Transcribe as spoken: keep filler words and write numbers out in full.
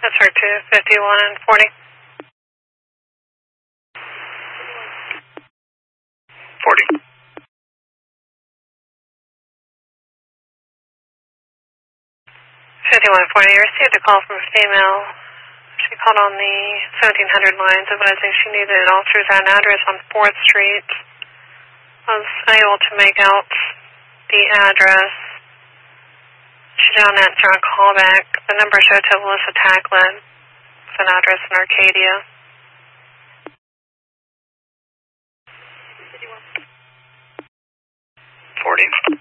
That's her two fifty-one and forty. forty. fifty-one forty, I received a call from a female. She called on the seventeen hundred lines advising she needed officers at an address on fourth street. I was unable to make out the address. She did not answer on callback. The number showed to Melissa Tacklin. It's an address in Arcadia. forty.